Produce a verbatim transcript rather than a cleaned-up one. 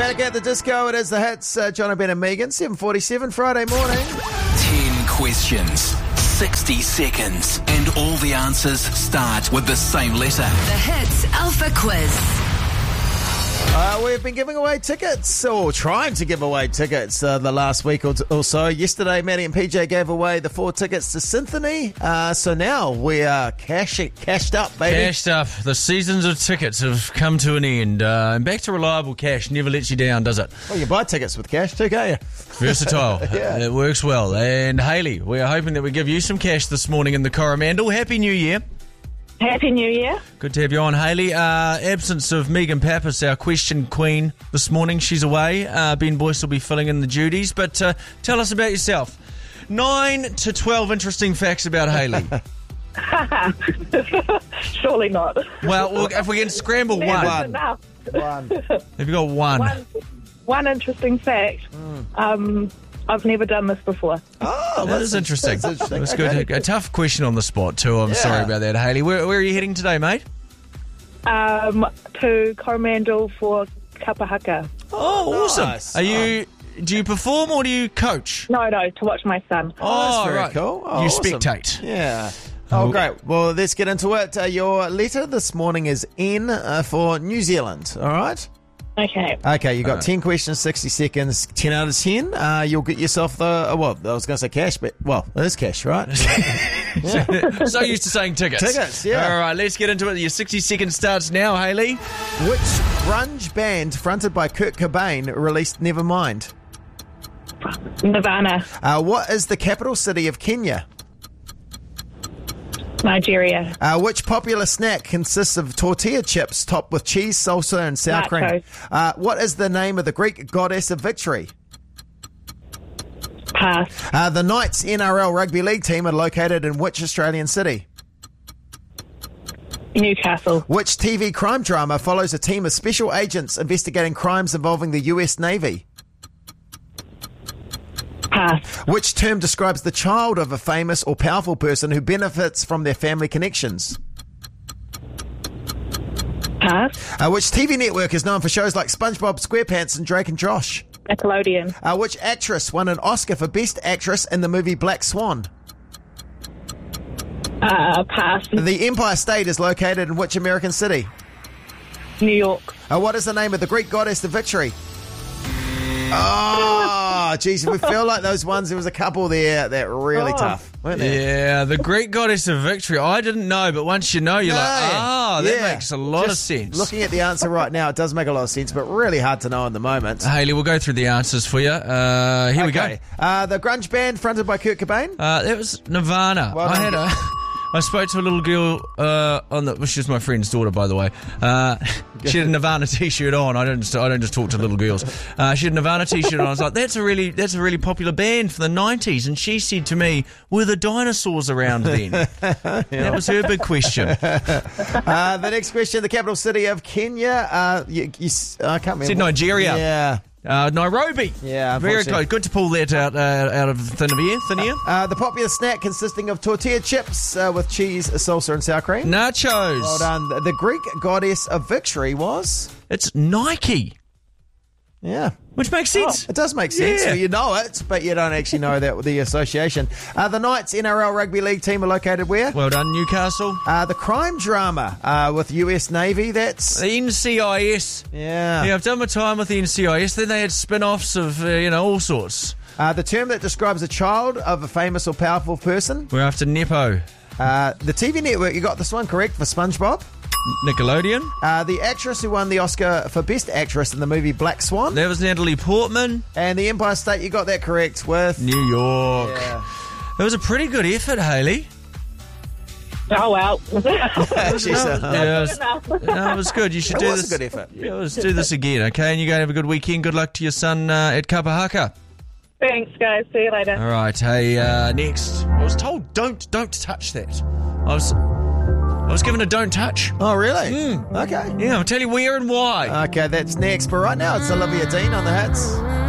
Panic at the Disco. It is the hits. Uh, John Ben and Megan, seven forty-seven Friday morning. Ten questions, sixty seconds, and all the answers start with the same letter. The Hits Alpha Quiz. Uh, we've been giving away tickets, or trying to give away tickets, uh, the last week or, t- or so. Yesterday, Maddie and P J gave away the four tickets to Symphony. Uh, so now we are cash- cashed up, baby. Cashed up. The seasons of tickets have come to an end. Uh, and back to reliable cash never lets you down, does it? Well, you buy tickets with cash too, can't you? Versatile. Yeah. It works well. And Hayley, we are hoping that we give you some cash this morning in the Coromandel. Happy New Year. Happy New Year. Good to have you on, Hayley. Uh, absence of Megan Pappas, our question queen this morning. She's away. Uh, Ben Boyce will be filling in the duties. But uh, tell us about yourself. Nine to twelve interesting facts about Hayley. Surely not. Well, well, if we can scramble one. Never One. enough. One. Have you got one? One, one interesting fact. Mm. Um, I've never done this before. Oh, That is interesting. That's interesting. That's Okay. good. A tough question on the spot, too. I'm Yeah. sorry about that, Hayley. Where, where are you heading today, mate? Um, to Coromandel for Kapahaka. Oh, awesome. Nice. Are you? Do you perform or do you coach? No, no, to watch my son. Oh, that's very right. cool. Oh, You awesome. spectate. Yeah. Oh, great. Well, let's get into it. Uh, your letter this morning is N uh, for New Zealand, all right? Okay. Okay, you got ten questions, sixty seconds, ten out of ten. Uh, you'll get yourself the, uh, well, I was going to say cash, but, well, it is cash, right? So used to saying tickets. Tickets, yeah. All right, let's get into it. Your sixty seconds starts now, Hayley. Which grunge band fronted by Kurt Cobain released Nevermind? Nirvana, Uh, what is the capital city of Kenya? Nigeria, Uh, which popular snack consists of tortilla chips topped with cheese, salsa, and sour cream? Nachos. Uh, what is the name of the Greek goddess of victory? pass, Uh, the Knights N R L rugby league team are located in which Australian city? Newcastle, Which T V crime drama follows a team of special agents investigating crimes involving the U S Navy? pass, Which term describes the child of a famous or powerful person who benefits from their family connections? pass, Uh, which T V network is known for shows like SpongeBob SquarePants and Drake and Josh? Nickelodeon, Uh, which actress won an Oscar for Best Actress in the movie Black Swan? uh, pass, The Empire State is located in which American city? New York, Uh, what is the name of the Greek goddess of victory? Oh, geez, we feel like those ones, there was a couple there that were really Oh. tough, weren't there? Yeah, the Greek goddess of victory. I didn't know, but once you know, you're like, ah, that Yeah. makes a lot Just of sense. Looking at the answer right now, it does make a lot of sense, but really hard to know in the moment. Hayley, we'll go through the answers for you. Uh, here we go. Okay. Uh, the grunge band fronted by Kurt Cobain. Uh, that was Nirvana. Well I done. had a. I spoke to a little girl uh, on the. Well, she's my friend's daughter, by the way. Uh, she had a Nirvana T-shirt on. I don't. Just, I don't just talk to little girls. Uh, she had a Nirvana T-shirt on. I was like, "That's a really. That's a really popular band for the nineties." And she said to me, "Were the dinosaurs around then?" That was her big question. Uh, the next question: the capital city of Kenya. Uh, you, you, s- I can't remember. Said Nigeria. Yeah. Uh, Nairobi. Yeah, Very unfortunately. close. Good to pull that out uh, out of thin air. Thin air. Uh, the popular snack consisting of tortilla chips uh, with cheese, salsa, and sour cream. Nachos. Well done. The Greek goddess of victory was. It's Nike, Yeah. which makes sense. It does make sense. Yeah. So you know it, but you don't actually know that the association. Uh, the Knights N R L rugby league team are located where? Well done, Newcastle. Uh, the crime drama uh, with U S Navy. That's The N C I S. yeah. Yeah, I've done my time with the N C I S. Then they had spin-offs of, uh, you know, all sorts. Uh, the term that describes a child of a famous or powerful person. We're after Nepo. Uh, the T V network. You got this one correct for SpongeBob. Nickelodeon. Uh, the actress who won the Oscar for Best Actress in the movie Black Swan. That was Natalie Portman. And the Empire State. You got that correct with. New York. Yeah. It was a pretty good effort, Hayley. oh well. She's, uh, Yeah, it was, enough. no, it was good. You should It do was this. a good effort. Yeah, let's do this again, okay? And you go and have a good weekend. Good luck to your son uh, at Kapahaka. Thanks, guys. See you later. All right, hey, uh, next. I was told don't don't touch that. I was I was given a don't touch. Oh, really? Mm. Okay. Yeah, I'll tell you where and why. Okay, that's next. But right now, it's Olivia Dean on the hits.